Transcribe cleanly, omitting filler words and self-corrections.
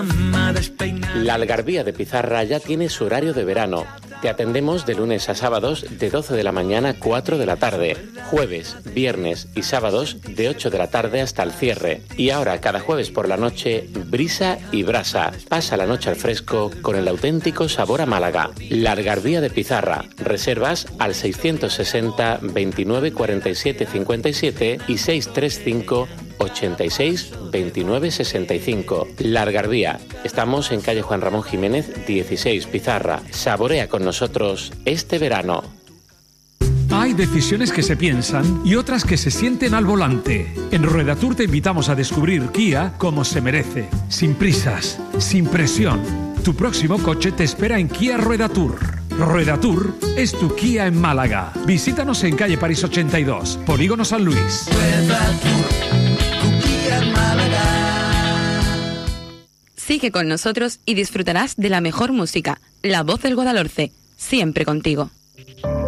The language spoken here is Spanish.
La Algarvía de Pizarra ya tiene su horario de verano. Te atendemos de lunes a sábados de 12 de la mañana a 4 de la tarde. Jueves, viernes y sábados de 8 de la tarde hasta el cierre. Y ahora, cada jueves por la noche, brisa y brasa. Pasa la noche al fresco con el auténtico sabor a Málaga. La Algarvía de Pizarra. Reservas al 660 29 47 57 y 635 86 29 65. La Algarvía. Estamos en calle Juan Ramón Jiménez 16, Pizarra. Saborea con nosotros este verano. Hay decisiones que se piensan y otras que se sienten al volante. En Ruedatur te invitamos a descubrir Kia como se merece, sin prisas, sin presión. Tu próximo coche te espera en Kia Ruedatur. Ruedatur es tu Kia en Málaga. Visítanos en calle París 82, Polígono San Luis. Sigue con nosotros y disfrutarás de la mejor música, La Voz del Guadalhorce, siempre contigo.